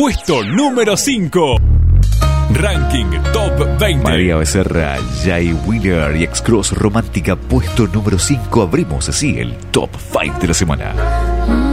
puesto número 5. Ranking Top 20. María Becerra, Jay Wheeler y X-Cross Romántica, puesto número 5. Abrimos así el Top 5 de la semana.